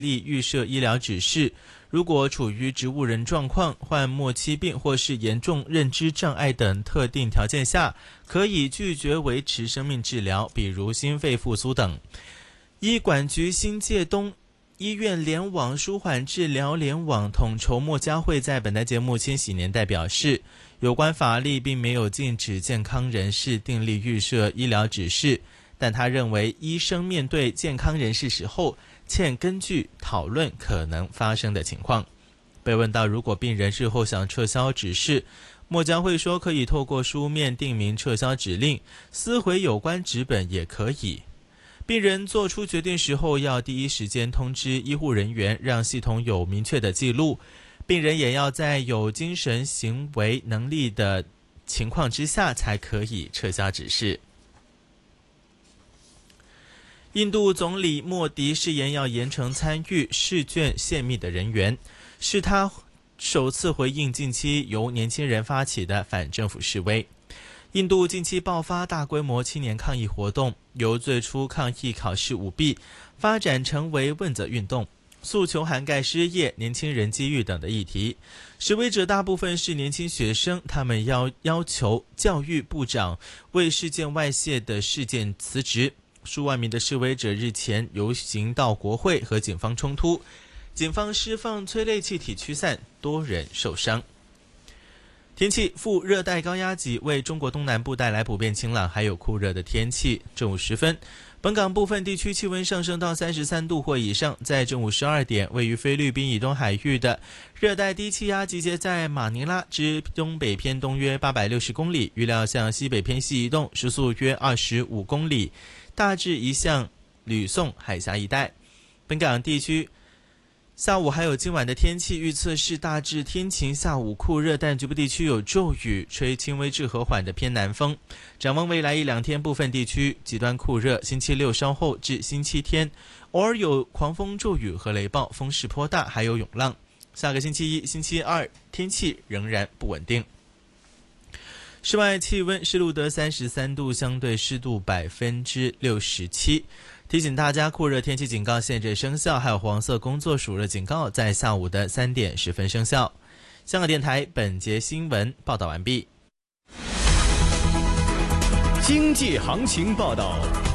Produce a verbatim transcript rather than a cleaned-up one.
立预设医疗指示，如果处于植物人状况、患末期病或是严重认知障碍等特定条件下，可以拒绝维持生命治疗，比如心肺复苏等。医管局新界东医院联网舒缓治疗联网统筹莫佳慧在本台节目《千禧年代》表示，有关法律并没有禁止健康人士订立预设医疗指示，但他认为医生面对健康人士时候，欠根据讨论可能发生的情况。被问到如果病人日后想撤销指示，莫佳慧说可以透过书面订明撤销指令，撕毁有关纸本也可以。病人做出决定时候要第一时间通知医护人员，让系统有明确的记录。病人也要在有精神行为能力的情况之下才可以撤销指示。印度总理莫迪誓言要严惩参与试卷泄密的人员，是他首次回应近期由年轻人发起的反政府示威。印度近期爆发大规模青年抗议活动，由最初抗议考试舞弊发展成为问责运动，诉求涵盖失业、年轻人机遇等的议题。示威者大部分是年轻学生，他们要要求教育部长为事件外泄的事件辞职。数万名的示威者日前游行到国会和警方冲突，警方释放催泪气体驱散，多人受伤。天气，副热带高压脊为中国东南部带来普遍晴朗还有酷热的天气。正午时分，本港部分地区气温上升到三十三度或以上。在正午十二点，位于菲律宾以东海域的热带低气压集结在马尼拉之东北偏东约八百六十公里，预料向西北偏西移动，时速约二十五公里，大致移向吕宋海峡一带。本港地区下午还有今晚的天气预测是大致天晴，下午酷热，但局部地区有骤雨，吹轻微至和缓的偏南风。展望未来一两天，部分地区极端酷热，星期六稍后至星期天偶尔有狂风骤雨和雷暴，风势颇大，还有涌浪。下个星期一、星期二天气仍然不稳定。室外气温是录得三十三度，相对湿度百分之六十七。提醒大家，酷热天气警告现正生效，还有黄色工作暑热警告在下午的三点十分生效。香港电台本节新闻报道完毕。 经济行情报道。